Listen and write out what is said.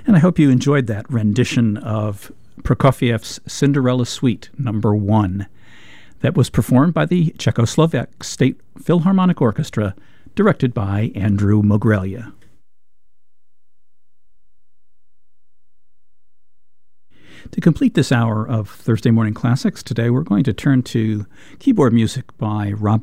And I hope you enjoyed that rendition of Prokofiev's Cinderella Suite No. 1 that was performed by the Czechoslovak State Philharmonic Orchestra, directed by Andrew Mogrelia. To complete this hour of Thursday Morning Classics, today we're going to turn to keyboard music by Robert